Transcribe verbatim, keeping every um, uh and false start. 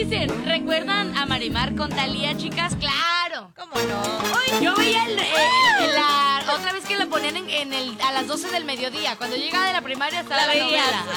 dicen, ¿recuerdan a Marimar con Thalía, chicas? ¡Claro! ¿Cómo no? Yo veía el, eh, la otra vez que la ponían en, en el, a las doce del mediodía. Cuando yo llegaba de la primaria estaba La la, veías. novela.